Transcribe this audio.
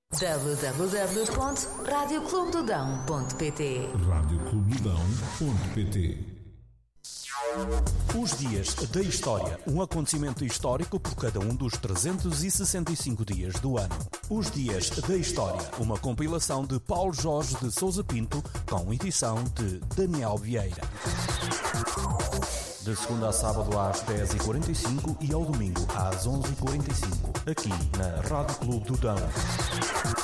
www.radioclubedodão.pt radioclubedodão.pt Os Dias da História, um acontecimento histórico por cada um dos 365 dias do ano. Os Dias da História, uma compilação de Paulo Jorge de Sousa Pinto, com edição de Daniel Vieira. De segunda a sábado às 10h45 e ao domingo às 11h45, aqui na Rádio Clube do Dão.